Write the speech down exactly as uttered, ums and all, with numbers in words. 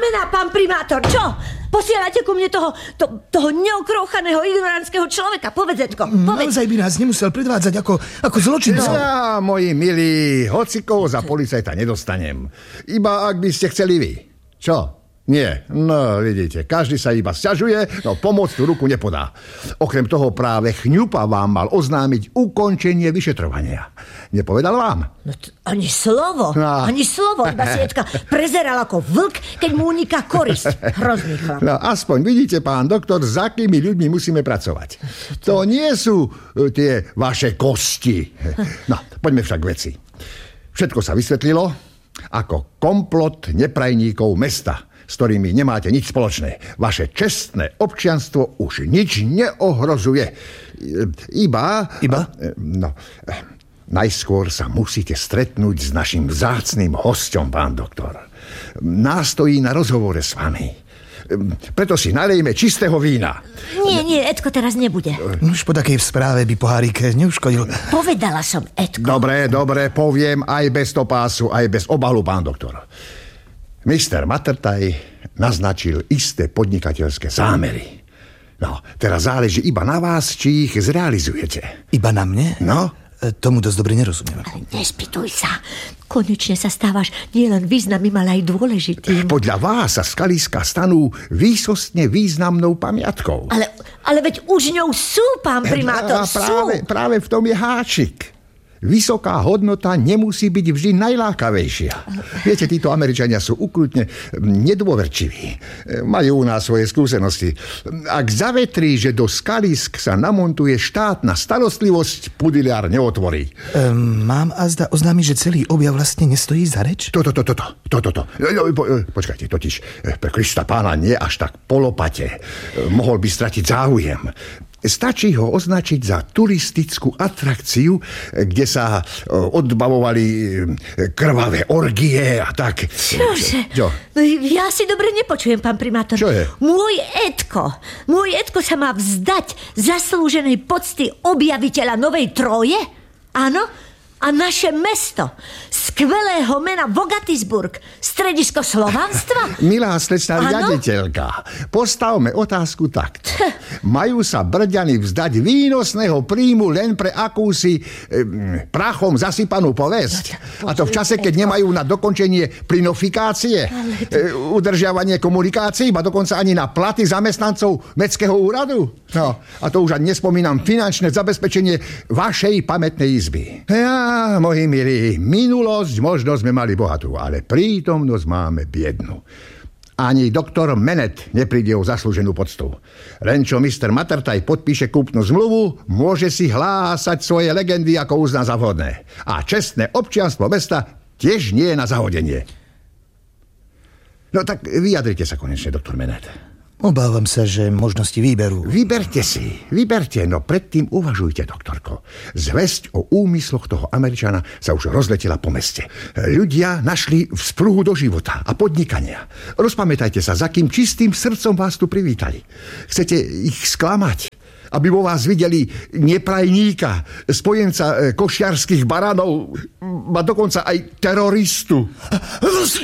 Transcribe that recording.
znamená, pán primátor? Čo? Posielate ku mne toho, to, toho neokrouchaného ignorantského človeka? Povedz, Edko, povedz. Naozaj by nás nemusel predvádzať ako, ako zločincov. Ja, moji milí, hocikoho za policajta nedostanem. Iba ak by ste chceli vy. Čo? Nie, no vidíte, každý sa iba sťažuje, no pomoc tú ruku nepodá. Okrem toho práve Chňupa vám mal oznámiť ukončenie vyšetrovania. Nepovedal vám? No t- ani slovo, no. ani slovo, iba si Edka prezeral ako vlk, keď mu uniká korisť. Hrozný chlap. No aspoň vidíte, pán doktor, za akými ľuďmi musíme pracovať. To nie sú uh, tie vaše kosti. No, poďme však k veci. Všetko sa vysvetlilo ako komplot neprajníkov mesta, s ktorými nemáte nič spoločné. Vaše čestné občianstvo už nič neohrozuje. Iba... Iba? No, najskôr sa musíte stretnúť s našim vzácnym hosťom, pán doktor. Nástojí na rozhovore s vami. Preto si nalejme čistého vína. Nie, nie, Edko teraz nebude. Už po takej správe by pohárik neuškodil. Povedala som, Edko. Dobre, dobre, poviem aj bez topásu, aj bez obalu, pán doktor. mister Mattertaj naznačil isté podnikateľské zámery. No, teraz záleží iba na vás, či ich zrealizujete. Iba na mne? No? Tomu dosť dobre nerozumiem. Ale nespýtuj sa. Konečne sa stávaš nielen významným, ale aj dôležitým. Podľa vás sa skaliska stanú výsostne významnou pamiatkou. Ale, ale veď už ňou sú, pán primátor, A sú. práve, práve v tom je háčik. Vysoká hodnota nemusí byť vždy najlákavejšia. Viete, títo Američania sú ukrutne nedôverčiví. Majú u nás svoje skúsenosti. Ak zavetrí, že do skalisk sa namontuje štátna starostlivosť, pudiliár neotvorí. Um, mám azda oznámiť, že celý objav vlastne nestojí za reč? Toto, toto, toto, toto, toto. Po, počkajte, totiž pre Krista pána nie až tak polopate. Mohol by stratiť záujem. Stačí ho označiť za turistickú atrakciu, kde sa odbavovali krvavé orgie a tak. Čože? Čo? Ja si dobre nepočujem, pán primátor. Čo je? Môj Edko, môj Edko sa má vzdať zaslúženej pocty objaviteľa Novej Troje? Áno? A naše mesto, skvelého mena Vogatisburg, stredisko slovanstva? Milá slečná riaditeľka, postavme otázku takto. Majú sa Brďany vzdať výnosného príjmu len pre akúsi e, prachom zasypanú povesť? A to v čase, keď nemajú na dokončenie plynofikácie, e, udržiavanie komunikácií, iba dokonca ani na platy zamestnancov mestského úradu? No, a to už ani nespomínam finančné zabezpečenie vašej pamätnej izby. Ja, moji milí, minulosť možno sme mali bohatú, ale prítomnosť máme biednu. Ani doktor Menet nepríde o zaslúženú poctu. Len čo mister Mattertaj podpíše kúpnu zmluvu, môže si hlásať svoje legendy, ako uzná za vhodné. A čestné občianstvo mesta tiež nie je na zahodenie. No tak vyjadrite sa konečne, doktor Menet. Obávam sa, že možnosti výberu... Vyberte si, vyberte, no predtým uvažujte, doktorko. Zvesť o úmysloch toho Američana sa už rozletela po meste. Ľudia našli vzpruhu do života a podnikania. Rozpamätajte sa, za kým čistým srdcom vás tu privítali. Chcete ich sklamať, aby vo vás videli neprajníka, spojenca košiarských baranov, a dokonca aj teroristu.